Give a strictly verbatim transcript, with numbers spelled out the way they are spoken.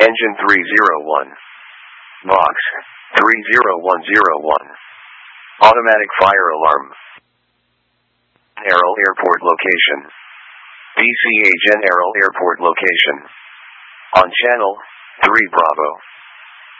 Engine three zero one. Box three zero one zero one. Automatic fire alarm. General Airport location. B C A General Airport location. On channel three Bravo.